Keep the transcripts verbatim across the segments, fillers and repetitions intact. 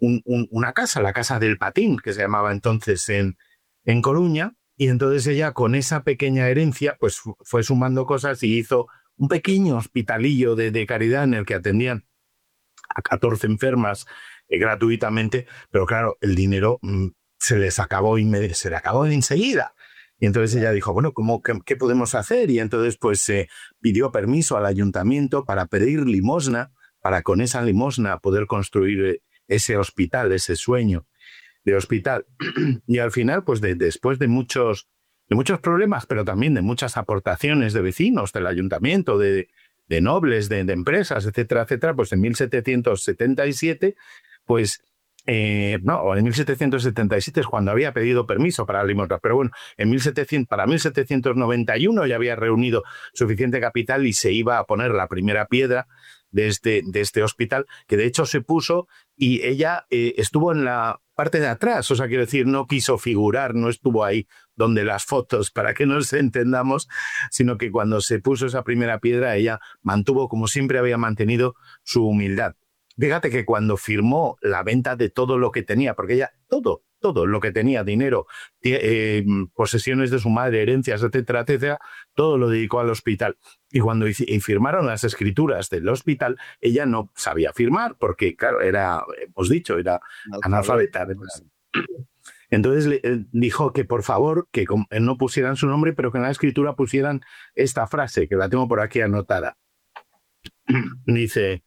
un, un, una casa, la Casa del Patín, que se llamaba entonces en, en Coruña, y entonces ella con esa pequeña herencia pues fue sumando cosas y hizo un pequeño hospitalillo de, de caridad en el que atendían a catorce enfermas eh, gratuitamente, pero claro, el dinero mmm, se les acabó inmed- se le acabó enseguida. Y entonces ella dijo, bueno, ¿cómo, qué, qué podemos hacer? Y entonces pues eh, pidió permiso al ayuntamiento para pedir limosna, para con esa limosna poder construir ese hospital, ese sueño de hospital. Y al final, pues de, después de muchos, de muchos problemas, pero también de muchas aportaciones de vecinos, del ayuntamiento, de, de nobles, de, de empresas, etcétera, etcétera, pues en mil setecientos setenta y siete, pues eh, no, en mil setecientos setenta y siete es cuando había pedido permiso para la limosna, pero bueno, en mil setecientos, para mil setecientos noventa y uno ya había reunido suficiente capital y se iba a poner la primera piedra de este, de este hospital, que de hecho se puso y ella eh, estuvo en la parte de atrás, o sea, quiero decir, no quiso figurar, no estuvo ahí donde las fotos, para que nos entendamos, sino que cuando se puso esa primera piedra, ella mantuvo, como siempre había mantenido, su humildad. Fíjate que cuando firmó la venta de todo lo que tenía, porque ella, todo, todo lo que tenía, dinero, eh, posesiones de su madre, herencias, etcétera, etcétera, todo lo dedicó al hospital. Y cuando y firmaron las escrituras del hospital, ella no sabía firmar, porque, claro, era, hemos dicho, era analfabeta, además. Entonces le eh, dijo que por favor que no pusieran su nombre, pero que en la escritura pusieran esta frase, que la tengo por aquí anotada. Dice,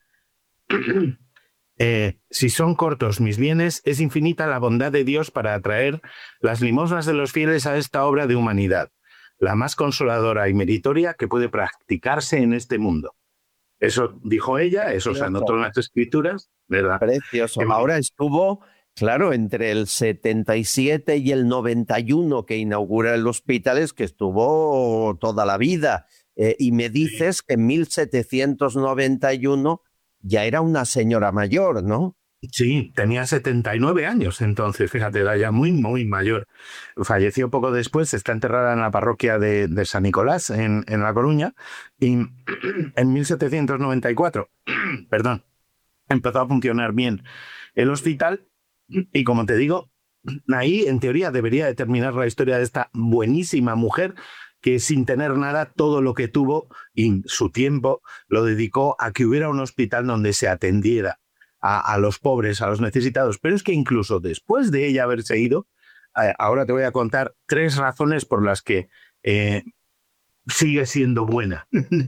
eh, si son cortos mis bienes, es infinita la bondad de Dios para atraer las limosnas de los fieles a esta obra de humanidad, la más consoladora y meritoria que puede practicarse en este mundo. Eso dijo ella, eso se anotó en las escrituras, ¿verdad? Precioso. Ahora estuvo, claro, entre el setenta y siete y el noventa y uno que inaugura el hospital, es que estuvo toda la vida. Eh, y me dices que en mil setecientos noventa y uno ya era una señora mayor, ¿no? Sí, tenía setenta y nueve años entonces, fíjate, era ya muy, muy mayor. Falleció poco después, está enterrada en la parroquia de, de San Nicolás, en, en La Coruña, y en mil setecientos noventa y cuatro, perdón, empezó a funcionar bien el hospital, y como te digo, ahí en teoría debería de terminar la historia de esta buenísima mujer que sin tener nada, todo lo que tuvo y su tiempo lo dedicó a que hubiera un hospital donde se atendiera A, a los pobres, a los necesitados. Pero es que incluso después de ella haberse ido, eh, ahora te voy a contar tres razones por las que eh, sigue siendo buena.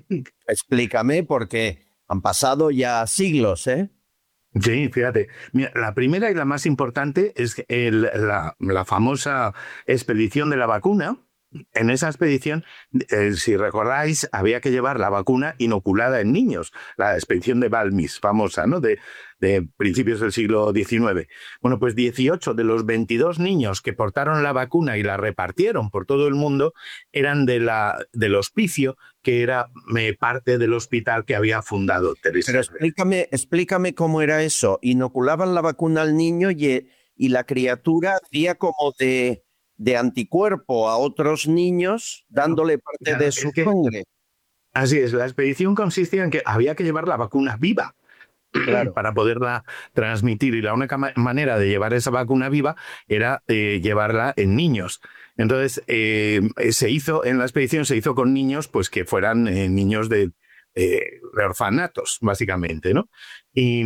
Explícame, porque han pasado ya siglos, ¿eh? Sí, fíjate. Mira, la primera y la más importante es el, la, la famosa expedición de la vacuna. En esa expedición, eh, si recordáis, había que llevar la vacuna inoculada en niños, la expedición de Balmis, famosa, ¿no? De, de principios del siglo diecinueve. Bueno, pues dieciocho de los veintidós niños que portaron la vacuna y la repartieron por todo el mundo eran de la, del hospicio, que era eh, parte del hospital que había fundado Teresa. Pero explícame, explícame cómo era eso. Inoculaban la vacuna al niño y, y la criatura hacía como de... de anticuerpo a otros niños, dándole parte Claro, de su es que, sangre. así es, la expedición consistía en que había que llevar la vacuna viva. Claro. Para poderla transmitir, y la única ma manera de llevar esa vacuna viva era eh, llevarla en niños. Entonces eh, se hizo en la expedición, se hizo con niños pues que fueran eh, niños de, eh, de orfanatos, básicamente, ¿no? Y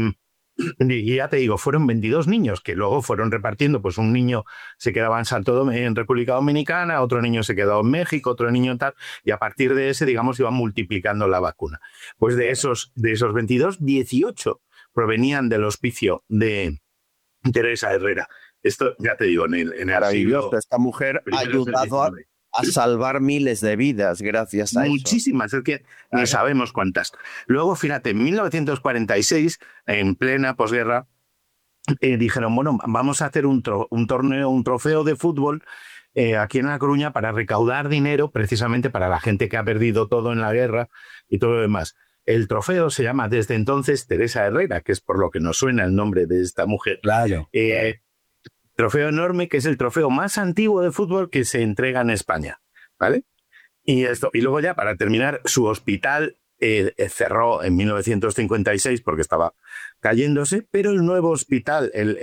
Y ya te digo, fueron veintidós niños que luego fueron repartiendo, pues un niño se quedaba en Santo Domingo, en República Dominicana, otro niño se quedó en México, otro niño en tal, y a partir de ese, digamos, iban multiplicando la vacuna. Pues de esos, de esos veintidós, dieciocho provenían del hospicio de Teresa Herrera. Esto, ya te digo, en el, en el Maravilloso. siglo... Esta mujer ha ayudado a, a salvar miles de vidas gracias a Muchísimas, eso. es que ni sabemos cuántas. Luego, fíjate, en mil novecientos cuarenta y seis, en plena posguerra, eh, dijeron, bueno, vamos a hacer un, tro un torneo, un trofeo de fútbol eh, aquí en La Coruña para recaudar dinero precisamente para la gente que ha perdido todo en la guerra y todo lo demás. El trofeo se llama desde entonces Teresa Herrera, que es por lo que nos suena el nombre de esta mujer. Claro. Eh, trofeo enorme, que es el trofeo más antiguo de fútbol que se entrega en España, ¿vale? Y, esto, y luego ya, para terminar, su hospital eh, cerró en mil novecientos cincuenta y seis porque estaba cayéndose, pero el nuevo hospital, el,